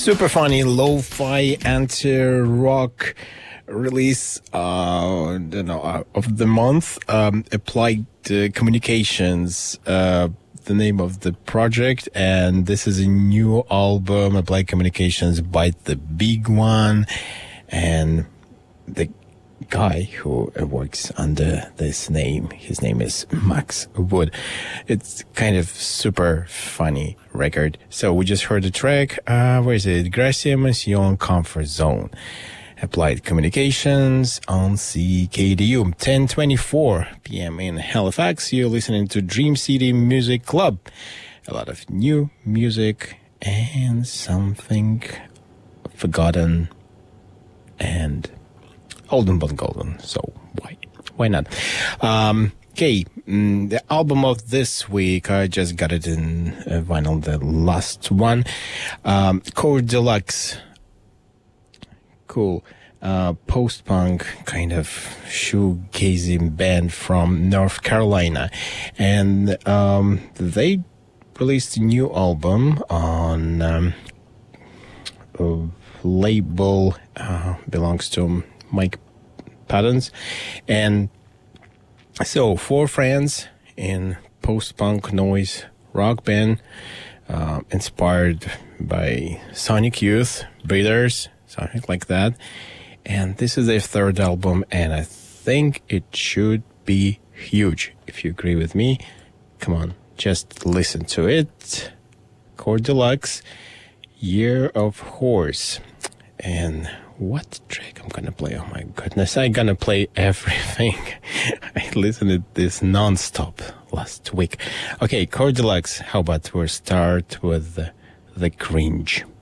Super funny lo-fi anti-rock release of the month. Applied Communications, the name of the project, and this is a new album. Applied Communications Bite the Big One, and the guy who works under this name, his name is Max Wood. It's kind of super funny record. So we just heard the track, where is it? Gracia Mission Comfort Zone. Applied Communications on CKDU, 10:24 p.m. in Halifax. You're listening to Dream City Music Club. A lot of new music and something forgotten and olden but golden. So why not? The album of this week, I just got it in vinyl, the last one. Core Deluxe. Cool. Post-punk kind of shoegazing band from North Carolina. And they released a new album on a label belongs to Mike Patton's. And so 4 friends in post-punk noise rock band, inspired by Sonic Youth, Breeders, something like that. And this is their 3rd album, and I think it should be huge. If you agree with me, come on, just listen to it. Core Deluxe, Year of Horse. And what track I'm gonna play? Oh my goodness, I'm gonna play everything. I listened to this non-stop last week. Okay, Core Deluxe, how about we start with the cringe?